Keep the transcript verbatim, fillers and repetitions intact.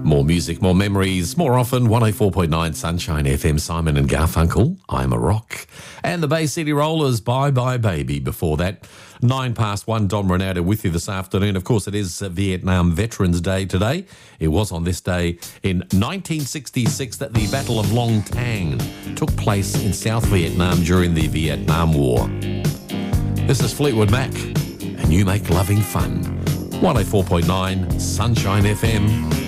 More music, more memories, more often. one oh four point nine Sunshine F M, Simon and Garfunkel, I'm a Rock. And the Bay City Rollers, Bye Bye Baby. Before that, nine past one, Don Renata with you this afternoon. Of course, it is Vietnam Veterans Day today. It was on this day in nineteen sixty-six that the Battle of Long Tang took place in South Vietnam during the Vietnam War. This is Fleetwood Mac, and you make loving fun. one oh four point nine Sunshine F M.